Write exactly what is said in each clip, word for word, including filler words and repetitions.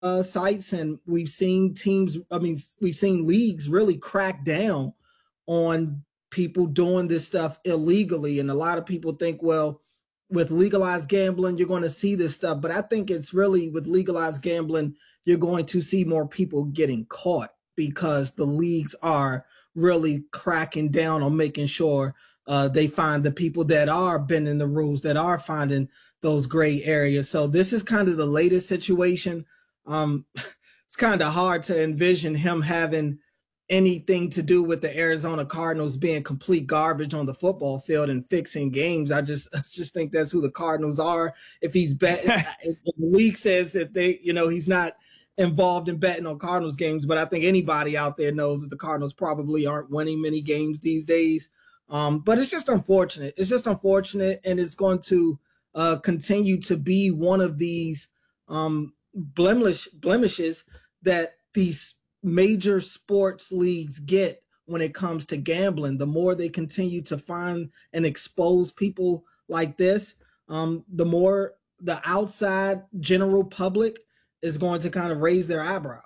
uh, sites, and we've seen teams. I mean, we've seen leagues really crack down on people doing this stuff illegally. And a lot of people think, well, with legalized gambling, you're going to see this stuff. But I think it's really with legalized gambling, you're going to see more people getting caught because the leagues are really cracking down on making sure uh, they find the people that are bending the rules, that are finding those gray areas. So this is kind of the latest situation. Um, it's kind of hard to envision him having anything to do with the Arizona Cardinals being complete garbage on the football field and fixing games. I just, I just think that's who the Cardinals are. If he's betting, the league says that they, you know, he's not involved in betting on Cardinals games, but I think anybody out there knows that the Cardinals probably aren't winning many games these days. Um, but it's just unfortunate. It's just unfortunate, and it's going to uh, continue to be one of these um, blemish blemishes that these major sports leagues get when it comes to gambling. The more they continue to find and expose people like this, um, the more the outside general public is going to kind of raise their eyebrow.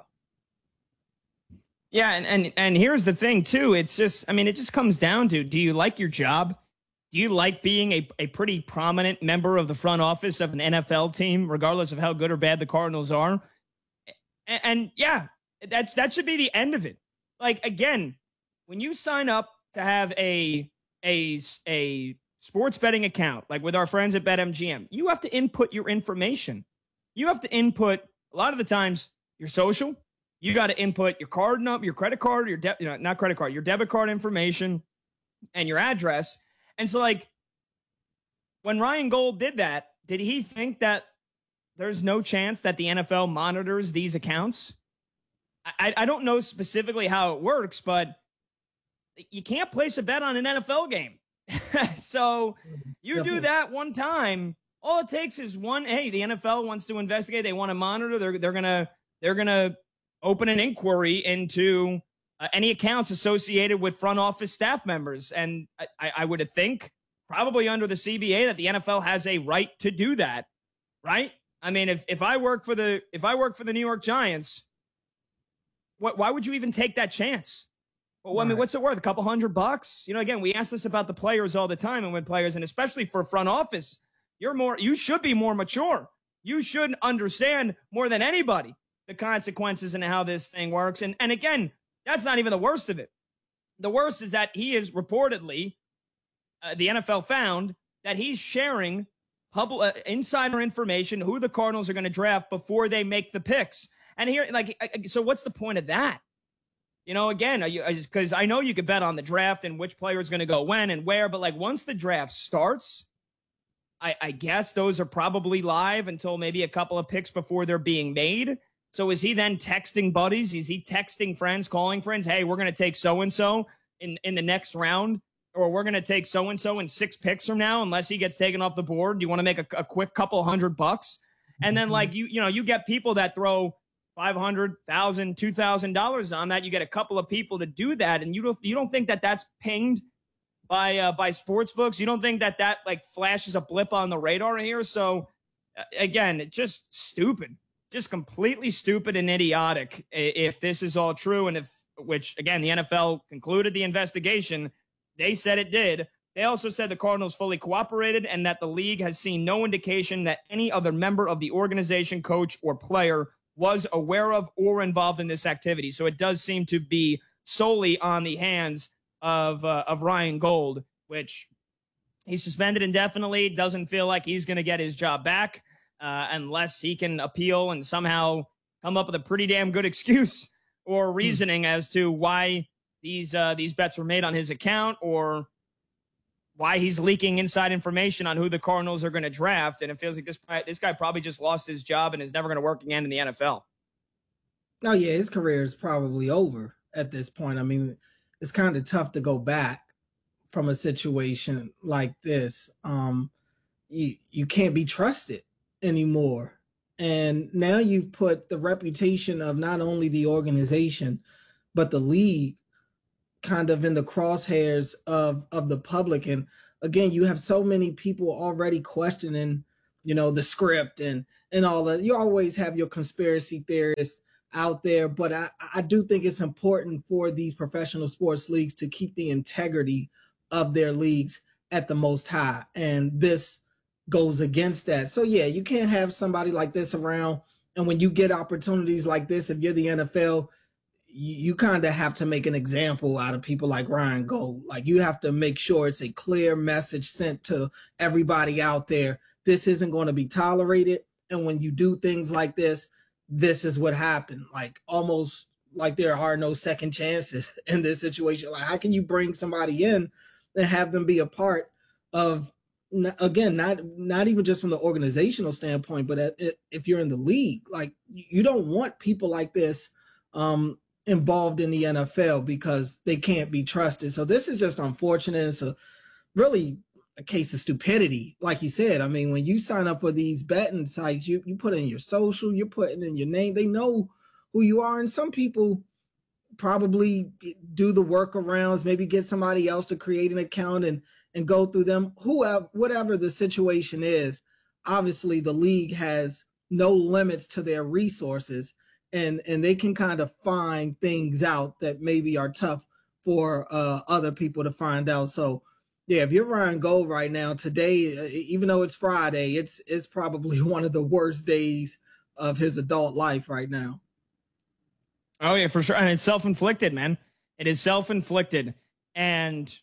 Yeah, and, and and here's the thing too. It's just, I mean, it just comes down to, do you like your job? Do you like being a, a pretty prominent member of the front office of an N F L team, regardless of how good or bad the Cardinals are? And, and yeah, That, that should be the end of it. Like, again, when you sign up to have a, a, a sports betting account, like with our friends at BetMGM, you have to input your information. You have to input, a lot of the times, your social. You got to input your card number, your credit card, your de- you know, not credit card, your debit card information, and your address. And so, like, when Ryan Gold did that, did he think that there's no chance that the N F L monitors these accounts? I, I don't know specifically how it works, but you can't place a bet on an N F L game. So you do that one time, all it takes is one, hey, the N F L wants to investigate, they want to monitor, they're they're gonna they're gonna open an inquiry into uh, any accounts associated with front office staff members. And I, I, I would think probably under the C B A that the N F L has a right to do that, right? I mean, if if I work for the if I work for the New York Giants, What, why would you even take that chance? Well, I mean, what's it worth? A couple hundred bucks? You know, again, we ask this about the players all the time, and when players, and especially for front office, you're more, you should be more mature. You should understand more than anybody the consequences and how this thing works. And, and again, that's not even the worst of it. The worst is that he is reportedly, uh, the N F L found that he's sharing public uh, insider information, who the Cardinals are going to draft before they make the picks. And here, like, so what's the point of that? You know, again, because I know you could bet on the draft and which player is going to go when and where, but like once the draft starts, I, I guess those are probably live until maybe a couple of picks before they're being made. So is he then texting buddies? Is he texting friends, calling friends? Hey, we're going to take so-and-so in, in the next round, or we're going to take so-and-so in six picks from now, unless he gets taken off the board. Do you want to make a, a quick couple hundred bucks? And then like, you, you know, you get people that throw five hundred thousand dollars, two thousand dollars on that. You get a couple of people to do that. And you don't, you don't think that that's pinged by, uh, by sports books. You don't think that that like flashes a blip on the radar here. So uh, again, it's just stupid, just completely stupid and idiotic if this is all true. And if, which again, the N F L concluded the investigation, they said it did. They also said the Cardinals fully cooperated and that the league has seen no indication that any other member of the organization, coach, or player was aware of or involved in this activity. So it does seem to be solely on the hands of uh, of Ryan Gold, which he's suspended indefinitely. Doesn't feel like he's going to get his job back uh, unless he can appeal and somehow come up with a pretty damn good excuse or reasoning hmm. as to why these uh, these bets were made on his account, or why he's leaking inside information on who the Cardinals are going to draft. And it feels like this this guy probably just lost his job and is never going to work again in the N F L. Oh, yeah, his career is probably over at this point. I mean, it's kind of tough to go back from a situation like this. Um, you, you can't be trusted anymore. And now you've put the reputation of not only the organization, but the league kind of in the crosshairs of of the public. And again, you have so many people already questioning you know, the script and and all that. You always have your conspiracy theorists out there, but I, I do think it's important for these professional sports leagues to keep the integrity of their leagues at the most high. And this goes against that. So yeah, you can't have somebody like this around. And when you get opportunities like this, if you're the N F L, you, you kind of have to make an example out of people like Ryan Gold. Like, you have to make sure it's a clear message sent to everybody out there. This isn't going to be tolerated. And when you do things like this, this is what happened. Like, almost like there are no second chances in this situation. Like, how can you bring somebody in and have them be a part of, again, not not even just from the organizational standpoint, but if you're in the league, like, you don't want people like this um, involved in the N F L because they can't be trusted. So this is just unfortunate. It's a really a case of stupidity. Like you said, I mean, when you sign up for these betting sites, you, you put in your social, you're putting in your name, they know who you are. And some people probably do the workarounds, maybe get somebody else to create an account and, and go through them. Whoever, whatever the situation is, obviously the league has no limits to their resources, and, and they can kind of find things out that maybe are tough for uh, other people to find out. So yeah, if you're Ryan Gold right now, today, even though it's Friday, it's it's probably one of the worst days of his adult life right now. Oh, yeah, for sure. And it's self-inflicted, man. It is self-inflicted. And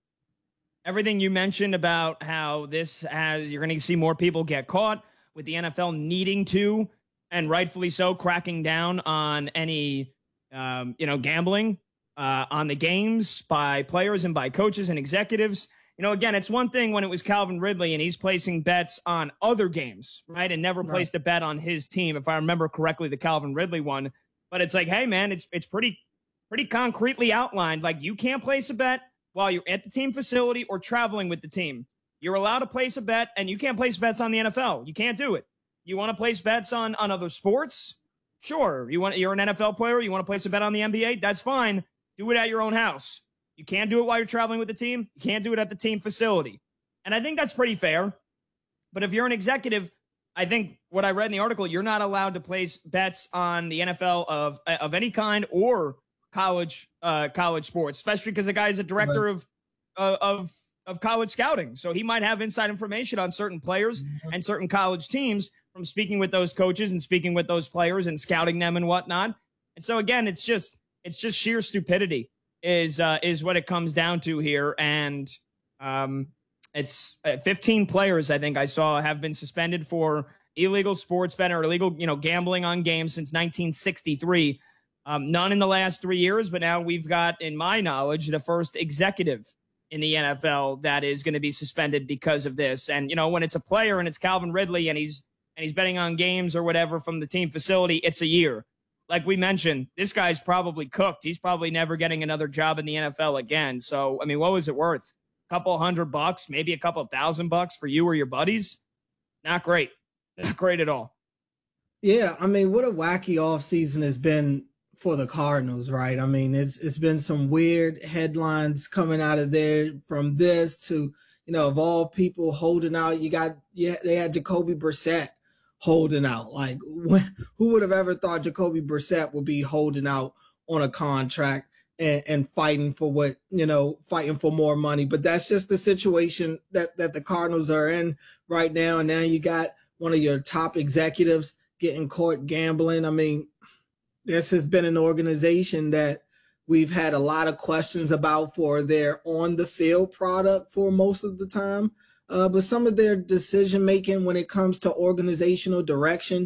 everything you mentioned about how this has, you're going to see more people get caught, with the N F L needing to, and rightfully so, cracking down on any, um, you know, gambling Uh, on the games by players and by coaches and executives. You know, again, it's one thing when it was Calvin Ridley and he's placing bets on other games, right? And never right. placed a bet on his team, if I remember correctly, the Calvin Ridley one. But it's like, hey, man, it's it's pretty pretty concretely outlined. Like, you can't place a bet while you're at the team facility or traveling with the team. You're allowed to place a bet, and you can't place bets on the N F L. You can't do it. You want to place bets on, on other sports? Sure. You want, you're an N F L player, you want to place a bet on the N B A? That's fine. Do it at your own house. You can't do it while you're traveling with the team. You can't do it at the team facility. And I think that's pretty fair. But if you're an executive, I think what I read in the article, you're not allowed to place bets on the N F L of of any kind or college uh, college sports, especially because the guy is a director right. of, uh, of of college scouting. So he might have inside information on certain players mm-hmm. and certain college teams from speaking with those coaches and speaking with those players and scouting them and whatnot. And so, again, it's just It's just sheer stupidity is uh, is what it comes down to here. And um, it's uh, fifteen players, I think I saw, have been suspended for illegal sports betting or illegal, you know, gambling on games since nineteen sixty-three. Um, none in the last three years, but now we've got, in my knowledge, the first executive in the N F L that is going to be suspended because of this. And, you know, when it's a player and it's Calvin Ridley and he's and he's betting on games or whatever from the team facility, it's a year. Like we mentioned, this guy's probably cooked. He's probably never getting another job in the N F L again. So, I mean, what was it worth? A couple hundred bucks, maybe a couple thousand bucks for you or your buddies? Not great. Not great at all. Yeah, I mean, what a wacky offseason has been for the Cardinals, right? I mean, it's it's been some weird headlines coming out of there, from this to, you know, of all people holding out. You got, yeah, they had Jacoby Brissett holding out. Like, who would have ever thought Jacoby Brissett would be holding out on a contract and, and fighting for what, you know, fighting for more money? But that's just the situation that, that the Cardinals are in right now. And now you got one of your top executives getting caught gambling. I mean, this has been an organization that we've had a lot of questions about for their on-the-field product for most of the time. Uh, but some of their decision-making when it comes to organizational direction,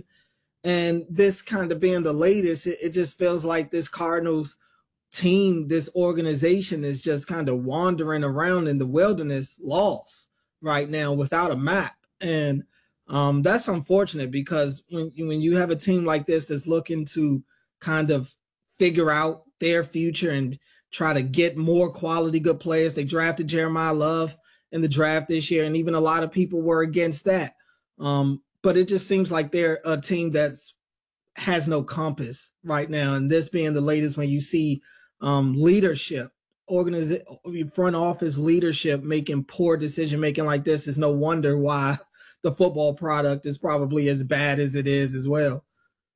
and this kind of being the latest, it, it just feels like this Cardinals team, this organization is just kind of wandering around in the wilderness, lost right now without a map. And um, that's unfortunate, because when, when you have a team like this that's looking to kind of figure out their future and try to get more quality good players, they drafted Jeremiah Love in the draft this year, and even a lot of people were against that. Um, but it just seems like they're a team that's has no compass right now. And this being the latest, when you see um, leadership, organiz- front office leadership making poor decision making like this, is no wonder why the football product is probably as bad as it is as well.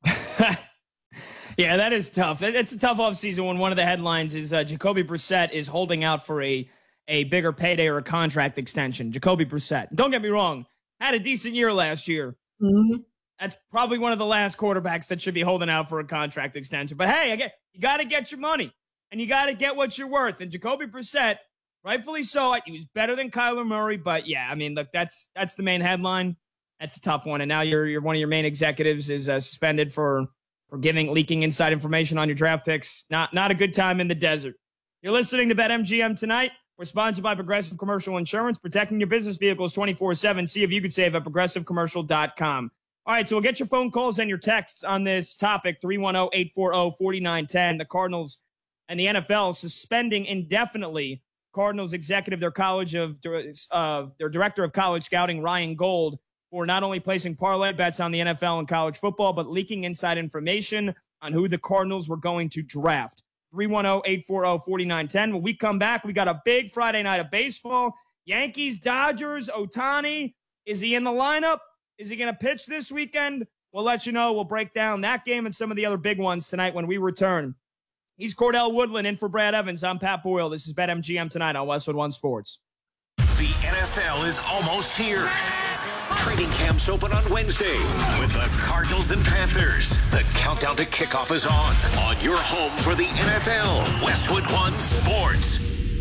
Yeah, that is tough. It's a tough offseason when one of the headlines is uh, Jacoby Brissett is holding out for a, a bigger payday or a contract extension. Jacoby Brissett. Don't get me wrong. Had a decent year last year. Mm-hmm. That's probably one of the last quarterbacks that should be holding out for a contract extension. But hey, again, you got to get your money, and you got to get what you're worth. And Jacoby Brissett, rightfully so, he was better than Kyler Murray. But yeah, I mean, look, that's that's the main headline. That's a tough one. And now you're you're one of your main executives is uh, suspended for. for giving, leaking inside information on your draft picks. Not not a good time in the desert. You're listening to BetMGM tonight. We're sponsored by Progressive Commercial Insurance, protecting your business vehicles twenty-four seven. See if you could save at progressive commercial dot com. All right, so we'll get your phone calls and your texts on this topic, three one zero, eight four zero, four nine one zero. The Cardinals and the N F L suspending indefinitely Cardinals executive, their college of uh, their director of college scouting, Ryan Gold, for not only placing parlay bets on the N F L and college football, but leaking inside information on who the Cardinals were going to draft. three one zero, eight four zero, four nine one zero. When we come back, we got a big Friday night of baseball. Yankees, Dodgers, Ohtani. Is he in the lineup? Is he going to pitch this weekend? We'll let you know. We'll break down that game and some of the other big ones tonight when we return. He's Cordell Woodland in for Brad Evans. I'm Pat Boyle. This is BetMGM tonight on Westwood One Sports. The N F L is almost here. Training camps open on Wednesday with the Cardinals and Panthers. The countdown to kickoff is on. On your home for the N F L, Westwood One Sports.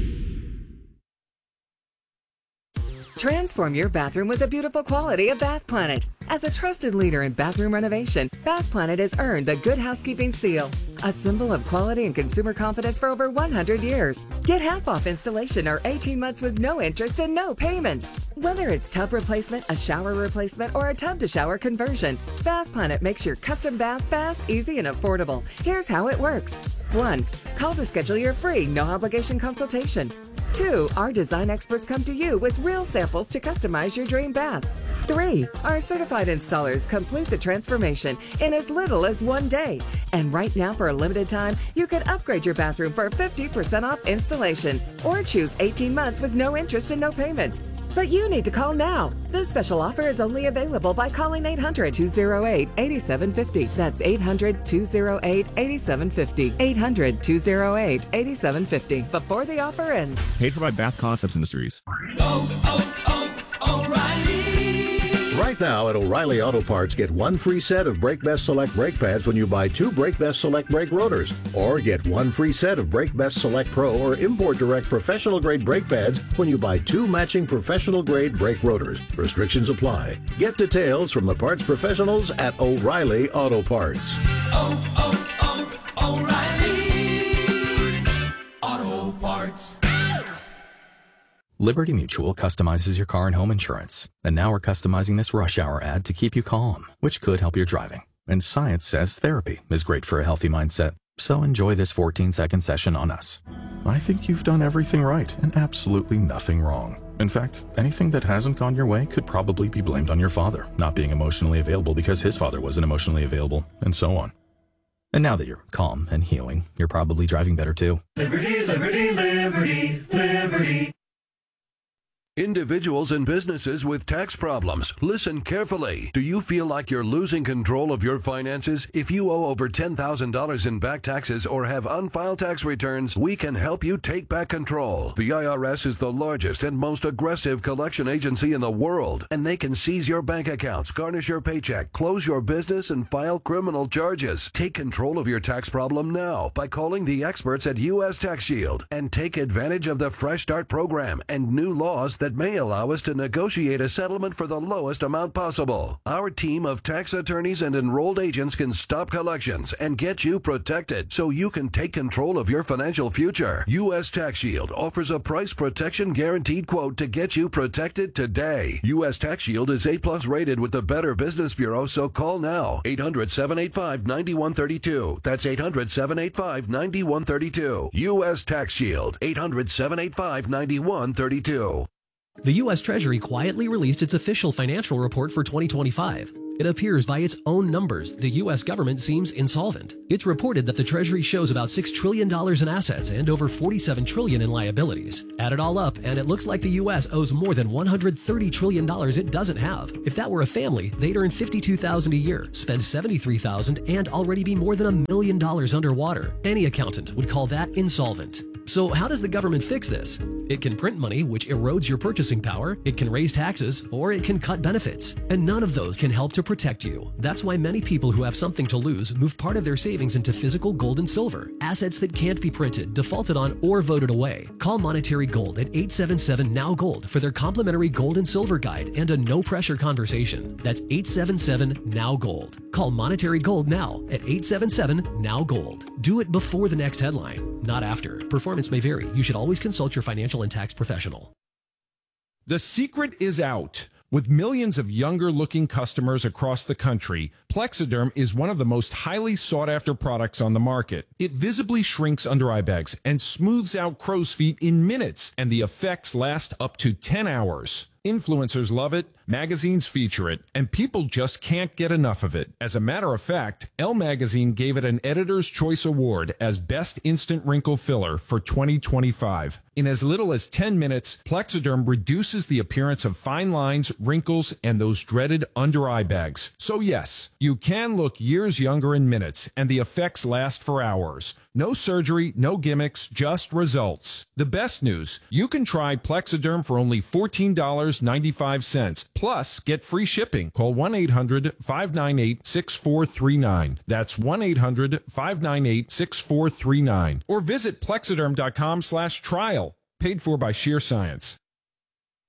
Transform your bathroom with the beautiful quality of Bath Planet. As a trusted leader in bathroom renovation, Bath Planet has earned the Good Housekeeping seal, a symbol of quality and consumer confidence for over one hundred years. Get half off installation or eighteen months with no interest and no payments. Whether it's tub replacement, a shower replacement, or a tub-to-shower conversion, Bath Planet makes your custom bath fast, easy, and affordable. Here's how it works. One, call to schedule your free, no-obligation consultation. Two, our design experts come to you with real samples to customize your dream bath. Three, our certified installers complete the transformation in as little as one day. And right now, for a limited time, you can upgrade your bathroom for fifty percent off installation or choose eighteen months with no interest and no payments. But you need to call now. This special offer is only available by calling eight hundred, two oh eight, eight seven five oh. That's eight hundred, two oh eight, eight seven five oh. eight hundred, two oh eight, eight seven five oh before the offer ends. Paid for by Bath Concepts Industries. Oh, oh, oh, O'Reilly. Right now at O'Reilly Auto Parts, get one free set of Brake Best Select brake pads when you buy two Brake Best Select brake rotors. Or get one free set of Brake Best Select Pro or Import Direct professional grade brake pads when you buy two matching professional grade brake rotors. Restrictions apply. Get details from the parts professionals at O'Reilly Auto Parts. Oh, oh, oh, O'Reilly Auto Parts. Liberty Mutual customizes your car and home insurance. And now we're customizing this rush hour ad to keep you calm, which could help your driving. And science says therapy is great for a healthy mindset. So enjoy this fourteen second session on us. I think you've done everything right and absolutely nothing wrong. In fact, anything that hasn't gone your way could probably be blamed on your father not being emotionally available because his father wasn't emotionally available, and so on. And now that you're calm and healing, you're probably driving better too. Liberty, liberty, liberty, liberty. Individuals and businesses with tax problems, listen carefully. Do you feel like you're losing control of your finances? If you owe over ten thousand dollars in back taxes or have unfiled tax returns, we can help you take back control. The I R S is the largest and most aggressive collection agency in the world, and they can seize your bank accounts, garnish your paycheck, close your business, and file criminal charges. Take control of your tax problem now by calling the experts at U S Tax Shield and take advantage of the Fresh Start program and new laws that that may allow us to negotiate a settlement for the lowest amount possible. Our team of tax attorneys and enrolled agents can stop collections and get you protected so you can take control of your financial future. U S Tax Shield offers a price protection guaranteed quote to get you protected today. U S Tax Shield is A plus rated with the Better Business Bureau, so call now. eight hundred, seven eight five, nine one three two. That's eight hundred, seven eight five, nine one three two. U S Tax Shield. eight hundred, seven eight five, nine one three two. The U S Treasury quietly released its official financial report for twenty twenty-five. It appears by its own numbers the U S government seems insolvent. It's reported that the Treasury shows about six trillion dollars in assets and over forty-seven trillion dollars in liabilities. Add it all up, and it looks like the U S owes more than one hundred thirty trillion dollars it doesn't have. If that were a family, they'd earn fifty-two thousand dollars a year, spend seventy-three thousand dollars, and already be more than a million dollars underwater. Any accountant would call that insolvent. So how does the government fix this? It can print money, which erodes your purchasing power, it can raise taxes, or it can cut benefits. And none of those can help to protect you. That's why many people who have something to lose move part of their savings into physical gold and silver, assets that can't be printed, defaulted on, or voted away. Call Monetary Gold at eight seven seven N O W Gold for their complimentary gold and silver guide and a no-pressure conversation. That's eight seven seven N O W Gold. Call Monetary Gold now at eight seven seven N O W Gold. Do it before the next headline, not after. Performance may vary. You should always consult your financial and tax professional. The secret is out. With millions of younger-looking customers across the country, Plexiderm is one of the most highly sought-after products on the market. It visibly shrinks under-eye bags and smooths out crow's feet in minutes, and the effects last up to ten hours. Influencers love it, magazines feature it, and people just can't get enough of it. As a matter of fact, Elle Magazine gave it an Editor's Choice Award as Best Instant Wrinkle Filler for twenty twenty-five. In as little as ten minutes, Plexiderm reduces the appearance of fine lines, wrinkles, and those dreaded under-eye bags. So yes, you can look years younger in minutes, and the effects last for hours. No surgery, no gimmicks, just results. The best news, you can try Plexiderm for only fourteen dollars and ninety-five cents. Plus, get free shipping. Call one eight hundred five nine eight six four three nine. That's one eight hundred five nine eight six four three nine. Or visit plexiderm dot com slash trial. Paid for by Sheer Science.